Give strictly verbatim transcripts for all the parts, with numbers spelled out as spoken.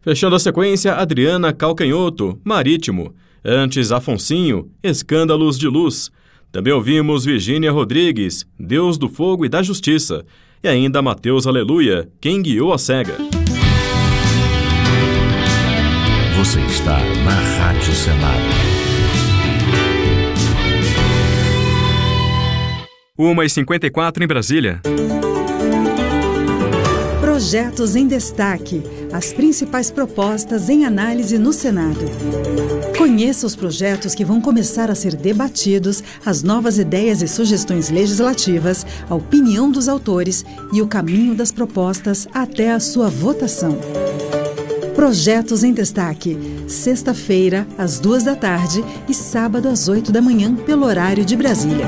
Fechando a sequência, Adriana Calcanhoto, Marítimo. Antes, Afonsinho, Escândalos de Luz. Também ouvimos Virgínia Rodrigues, Deus do Fogo e da Justiça. E ainda Mateus Aleluia, Quem Guiou a Cega. Você está na Rádio Senado. uma e cinquenta e quatro em Brasília. Projetos em destaque. As principais propostas em análise no Senado. Conheça os projetos que vão começar a ser debatidos, as novas ideias e sugestões legislativas, a opinião dos autores e o caminho das propostas até a sua votação. Projetos em destaque. Sexta-feira, às duas da tarde e sábado às oito da manhã, pelo horário de Brasília.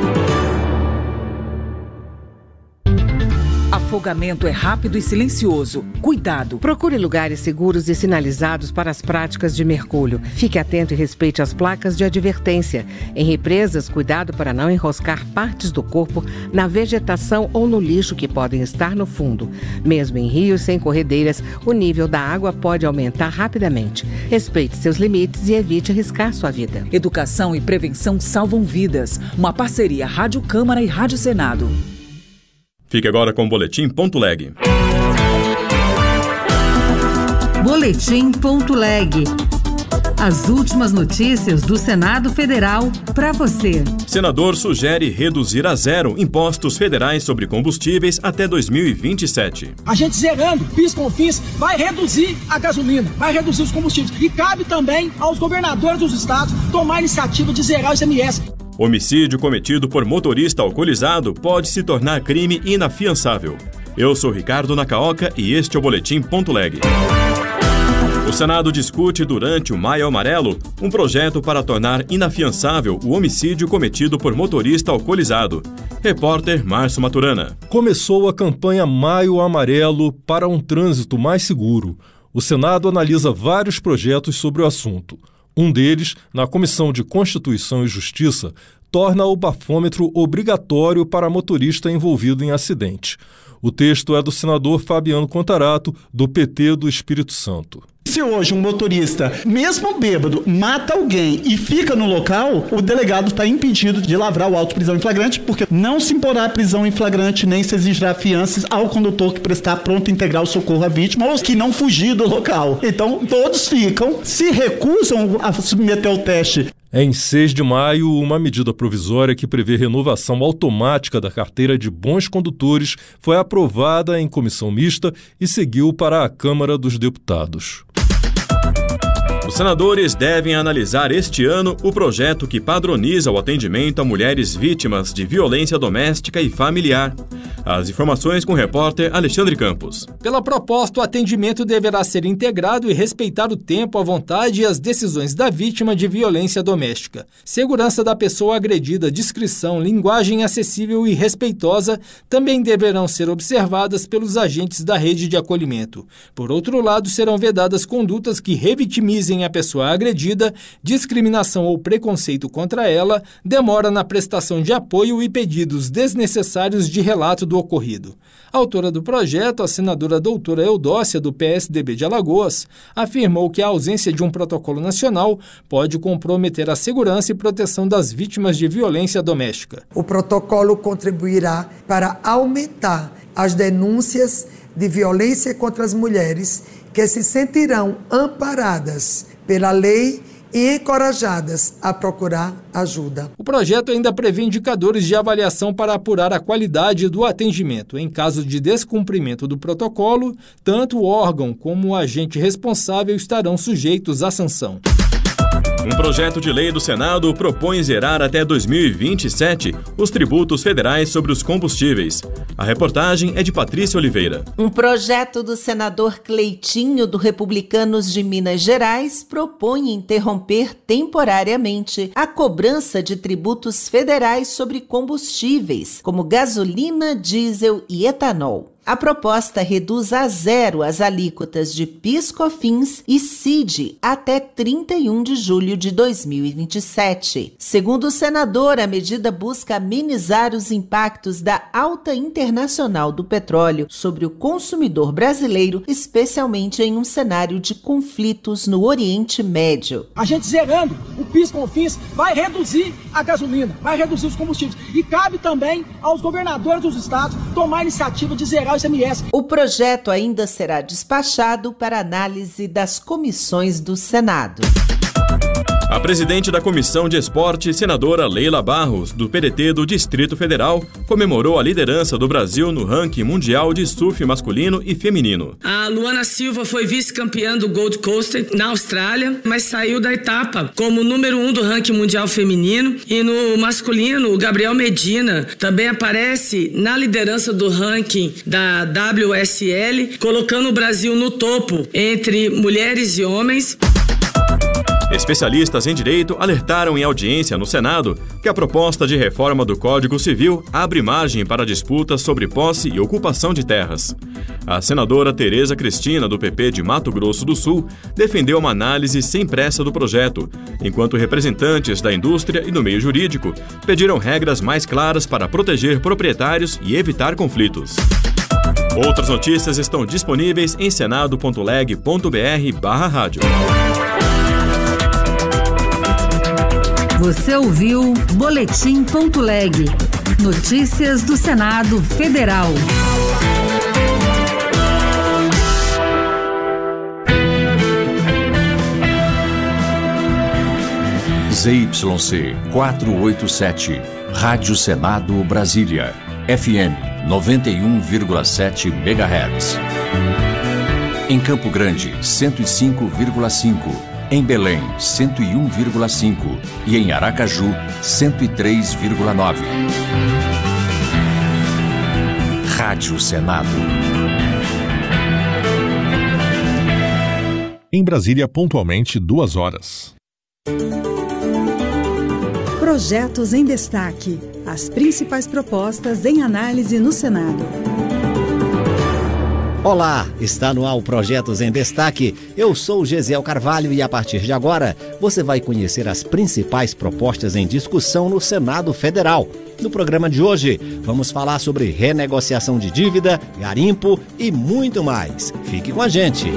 Afogamento é rápido e silencioso. Cuidado! Procure lugares seguros e sinalizados para as práticas de mergulho. Fique atento e respeite as placas de advertência. Em represas, cuidado para não enroscar partes do corpo na vegetação ou no lixo que podem estar no fundo. Mesmo em rios sem corredeiras, o nível da água pode aumentar rapidamente. Respeite seus limites e evite arriscar sua vida. Educação e prevenção salvam vidas. Uma parceria Rádio Câmara e Rádio Senado. Fique agora com o Boletim Ponto Leg. Boletim Ponto Leg. As últimas notícias do Senado Federal para você. Senador sugere reduzir a zero impostos federais sobre combustíveis até dois mil e vinte e sete. A gente zerando PIS com FIS vai reduzir a gasolina, vai reduzir os combustíveis. E cabe também aos governadores dos estados tomar a iniciativa de zerar o I C M S. Homicídio cometido por motorista alcoolizado pode se tornar crime inafiançável. Eu sou Ricardo Nacaoca e este é o Boletim Ponto Leg. O Senado discute durante o Maio Amarelo um projeto para tornar inafiançável o homicídio cometido por motorista alcoolizado. Repórter Márcio Maturana. Começou a campanha Maio Amarelo para um trânsito mais seguro. O Senado analisa vários projetos sobre o assunto. Um deles, na Comissão de Constituição e Justiça, torna o bafômetro obrigatório para motorista envolvido em acidente. O texto é do senador Fabiano Contarato, do P T do Espírito Santo. Se hoje um motorista, mesmo bêbado, mata alguém e fica no local, o delegado está impedido de lavrar o auto de prisão em flagrante, porque não se imporá prisão em flagrante nem se exigirá fianças ao condutor que prestar pronto integral socorro à vítima ou que não fugir do local. Então, todos ficam, se recusam a submeter ao teste. Em seis de maio, uma medida provisória que prevê renovação automática da carteira de bons condutores foi aprovada em comissão mista e seguiu para a Câmara dos Deputados. Os senadores devem analisar este ano o projeto que padroniza o atendimento a mulheres vítimas de violência doméstica e familiar. As informações com o repórter Alexandre Campos. Pela proposta, o atendimento deverá ser integrado e respeitar o tempo, a vontade e as decisões da vítima de violência doméstica. Segurança da pessoa agredida, discrição, linguagem acessível e respeitosa também deverão ser observadas pelos agentes da rede de acolhimento. Por outro lado, serão vedadas condutas que revitimizem a pessoa agredida, discriminação ou preconceito contra ela, demora na prestação de apoio e pedidos desnecessários de relato do ocorrido. A autora do projeto, a senadora doutora Eudócia, do P S D B de Alagoas, afirmou que a ausência de um protocolo nacional pode comprometer a segurança e proteção das vítimas de violência doméstica. O protocolo contribuirá para aumentar as denúncias de violência contra as mulheres que se sentirão amparadas pela lei e encorajadas a procurar ajuda. O projeto ainda prevê indicadores de avaliação para apurar a qualidade do atendimento. Em caso de descumprimento do protocolo, tanto o órgão como o agente responsável estarão sujeitos à sanção. Um projeto de lei do Senado propõe zerar até dois mil e vinte e sete os tributos federais sobre os combustíveis. A reportagem é de Patrícia Oliveira. Um projeto do senador Cleitinho, do Republicanos de Minas Gerais, propõe interromper temporariamente a cobrança de tributos federais sobre combustíveis, como gasolina, diesel e etanol. A proposta reduz a zero as alíquotas de PIS, COFINS e C I D até trinta e um de julho de dois mil e vinte e sete. Segundo o senador, a medida busca amenizar os impactos da alta internacional do petróleo sobre o consumidor brasileiro, especialmente em um cenário de conflitos no Oriente Médio. A gente zerando o PIS, COFINS vai reduzir a gasolina, vai reduzir os combustíveis. E cabe também aos governadores dos estados tomar a iniciativa de zerar o I C M S. O projeto ainda será despachado para análise das comissões do Senado. A presidente da Comissão de Esporte, senadora Leila Barros, do P D T do Distrito Federal, comemorou a liderança do Brasil no ranking mundial de surf masculino e feminino. A Luana Silva foi vice-campeã do Gold Coast na Austrália, mas saiu da etapa como número um do ranking mundial feminino. E no masculino, o Gabriel Medina também aparece na liderança do ranking da W S L, colocando o Brasil no topo entre mulheres e homens. Especialistas em direito alertaram em audiência no Senado que a proposta de reforma do Código Civil abre margem para disputas sobre posse e ocupação de terras. A senadora Tereza Cristina, do P P de Mato Grosso do Sul, defendeu uma análise sem pressa do projeto, enquanto representantes da indústria e do meio jurídico pediram regras mais claras para proteger proprietários e evitar conflitos. Outras notícias estão disponíveis em senado ponto leg ponto br barra rádio. Você ouviu Boletim ponto leg. Notícias do Senado Federal. Z Y C quatrocentos e oitenta e sete, Rádio Senado Brasília, F M noventa e um vírgula sete megahertz. Em Campo Grande, cento e cinco vírgula cinco. Em Belém, cento e um vírgula cinco e em Aracaju, cento e três vírgula nove. Rádio Senado. Em Brasília, pontualmente, duas horas. Projetos em destaque. As principais propostas em análise no Senado. Olá, está no ar o Projetos em Destaque. Eu sou o Gesiel Carvalho e a partir de agora você vai conhecer as principais propostas em discussão no Senado Federal. No programa de hoje, vamos falar sobre renegociação de dívida, garimpo e muito mais. Fique com a gente.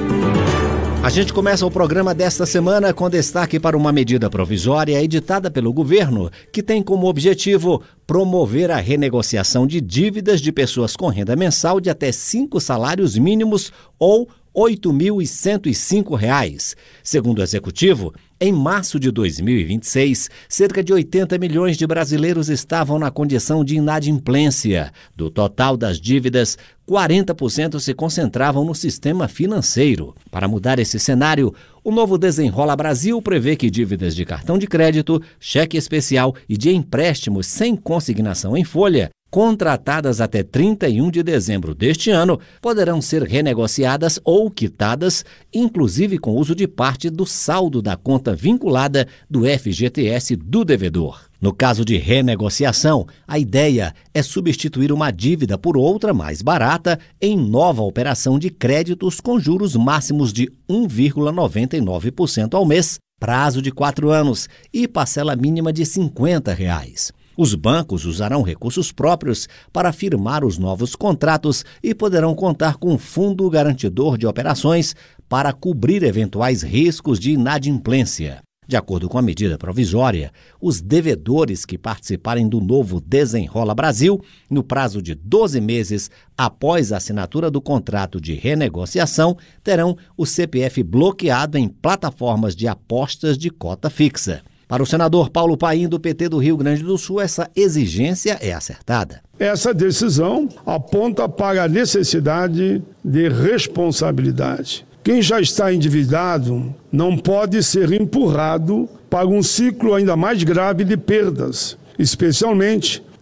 A gente começa o programa desta semana com destaque para uma medida provisória editada pelo governo que tem como objetivo promover a renegociação de dívidas de pessoas com renda mensal de até cinco salários mínimos ou oito mil e cento e cinco reais. Segundo o Executivo, em março de dois mil e vinte e seis, cerca de oitenta milhões de brasileiros estavam na condição de inadimplência. Do total das dívidas, quarenta por cento se concentravam no sistema financeiro. Para mudar esse cenário, o novo Desenrola Brasil prevê que dívidas de cartão de crédito, cheque especial e de empréstimos sem consignação em folha, contratadas até trinta e um de dezembro deste ano, poderão ser renegociadas ou quitadas, inclusive com uso de parte do saldo da conta vinculada do F G T S do devedor. No caso de renegociação, a ideia é substituir uma dívida por outra mais barata em nova operação de créditos com juros máximos de um vírgula noventa e nove por cento ao mês, prazo de quatro anos e parcela mínima de cinquenta reais. Os bancos usarão recursos próprios para firmar os novos contratos e poderão contar com um fundo garantidor de operações para cobrir eventuais riscos de inadimplência. De acordo com a medida provisória, os devedores que participarem do novo Desenrola Brasil, no prazo de doze meses após a assinatura do contrato de renegociação, terão o C P F bloqueado em plataformas de apostas de cota fixa. Para o senador Paulo Paim, do P T do Rio Grande do Sul, essa exigência é acertada. Essa decisão aponta para a necessidade de responsabilidade. Quem já está endividado não pode ser empurrado para um ciclo ainda mais grave de perdas, especialmente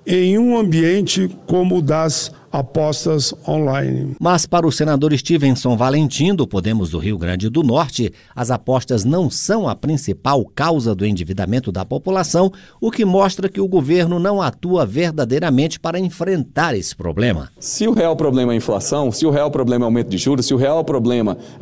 em um ambiente como o das apostas online. Mas para o senador Stevenson Valentim, do Podemos do Rio Grande do Norte, as apostas não são a principal causa do endividamento da população, o que mostra que o governo não atua verdadeiramente para enfrentar esse problema. Se o real problema é a inflação, se o real problema é o aumento de juros, se o real problema